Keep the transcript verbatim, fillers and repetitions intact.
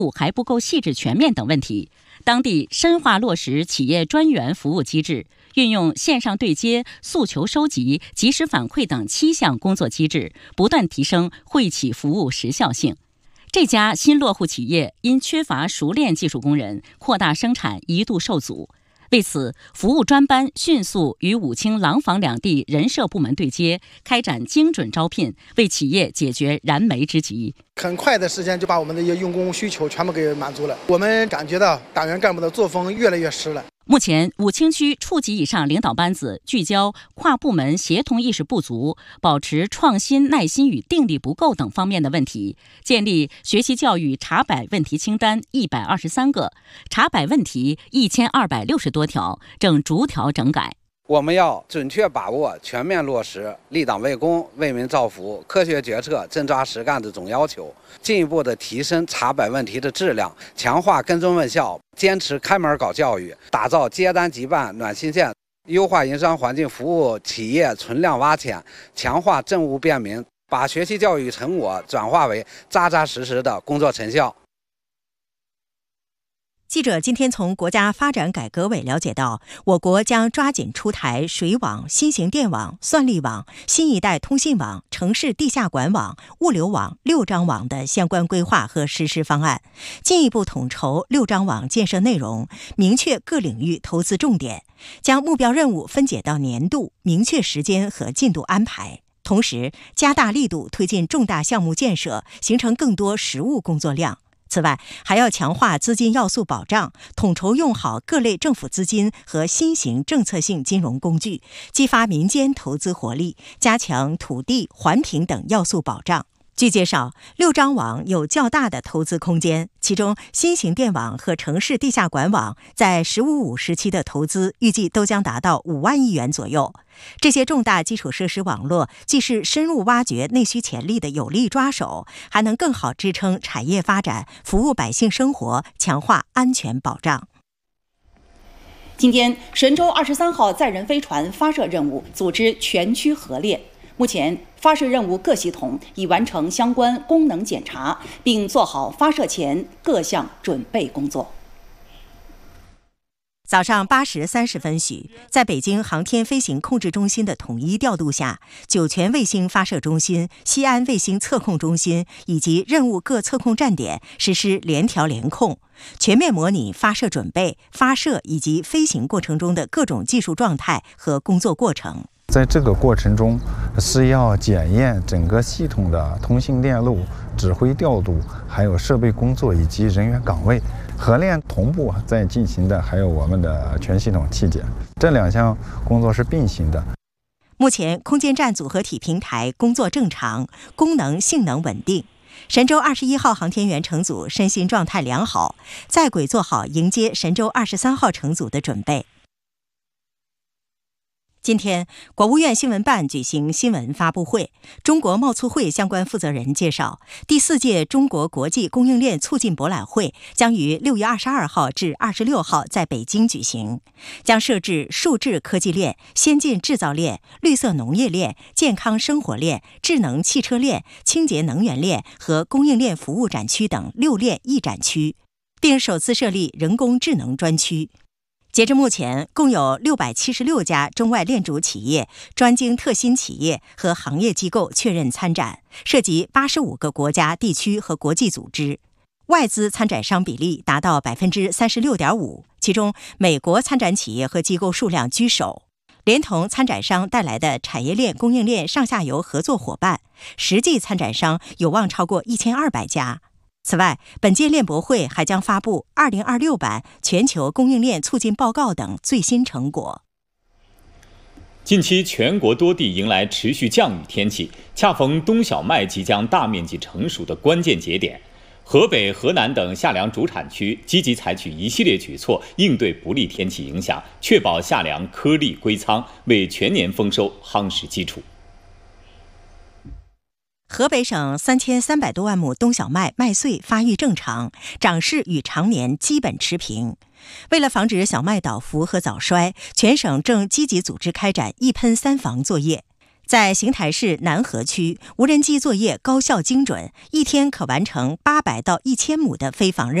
还不够细致全面等问题。当地深化落实企业专员服务机制，运用线上对接、诉求收集、及时反馈等七项工作机制，不断提升惠企服务时效性。这家新落户企业因缺乏熟练技术工人，扩大生产一度受阻。为此，服务专班迅速与武清、廊坊两地人社部门对接，开展精准招聘，为企业解决燃眉之急。 很快的时间就把我们的一些用工需求全部给满足了。我们感觉到党员干部的作风越来越实了。 目前，武清区处级以上领导班子聚焦跨部门协同意识不足、保持创新耐心与定力不够等方面的问题，建立学习教育查摆问题清单一百二十三个，查摆问题一千二百六十多条，正逐条整改。 我们要准确把握、全面落实立党为公、为民造福、科学决策、真抓实干的总要求，进一步的提升查摆问题的质量，强化跟踪问效，坚持开门搞教育，打造接单即办暖心县，优化营商环境，服务企业存量挖潜，强化政务便民，把学习教育成果转化为扎扎实实的工作成效。 记者今天从国家发展改革委了解到，我国将抓紧出台水网、新型电网、算力网、新一代通信网、城市地下管网、物流网六张网的相关规划和实施方案，进一步统筹六张网建设内容，明确各领域投资重点，将目标任务分解到年度，明确时间和进度安排。同时，加大力度推进重大项目建设，形成更多实务工作量。此外，还要强化资金要素保障，统筹用好各类政府资金和新型政策性金融工具，激发民间投资活力，加强土地、环评等要素保障。据介绍，六张网有较大的投资空间，其中新型电网和城市地下管网在“十五五”时期的投资预计都将达到五万亿元左右。这些重大基础设施网络既是深入挖掘内需潜力的有力抓手，还能更好支撑产业发展，服务百姓生活，强化安全保障。 今天，神舟二十三号载人飞船发射任务组织全区核练。目前，发射任务各系统已完成相关功能检查，并做好发射前各项准备工作。 早上八时三十分许，在北京航天飞行控制中心的统一调度下，酒泉卫星发射中心、西安卫星测控中心以及任务各测控站点实施联调联控，全面模拟发射准备、发射以及飞行过程中的各种技术状态和工作过程。 在这个过程中，是要检验整个系统的通信链路、指挥调度，还有设备工作以及人员岗位。核练同步在进行的还有我们的全系统器检，这两项工作是并行的。 目前，空间站组合体平台工作正常，功能性能稳定。神舟二十一号航天员乘组身心状态良好，在轨做好迎接神舟二十三号乘组的准备。今天，国务院新闻办举行新闻发布会，中国贸促会相关负责人介绍，第四届中国国际供应链促进博览会将于六月二十二号至二十六号在北京举行，将设置数字科技链、先进制造链、绿色农业链、健康生活链、智能汽车链、清洁能源链和供应链服务展区等六链一展区，并首次设立人工智能专区。截至目前，共有六百七十六家中外链主企业、专精特新企业和行业机构确认参展，涉及八十五个国家、地区和国际组织，外资参展商比例达到百分之三十六点五，其中美国参展企业和机构数量居首。连同参展商带来的产业链、供应链上下游合作伙伴，实际参展商有望超过一千二百家。此外，本届链博会还将发布二零二六版全球供应链促进报告等最新成果。 近期全国多地迎来持续降雨天气，恰逢冬小麦即将大面积成熟的关键节点。河北、河南等夏粮主产区积极采取一系列举措，应对不利天气影响，确保夏粮颗粒归仓，为全年丰收夯实基础。 河北省三千三百多万亩冬小麦麦穗发育正常，长势与常年基本持平。为了防止小麦倒伏和早衰，全省正积极组织开展一喷三防作业。 在邢台市南河区，无人机作业高效精准，一天可完成八百到一千亩的飞防任务。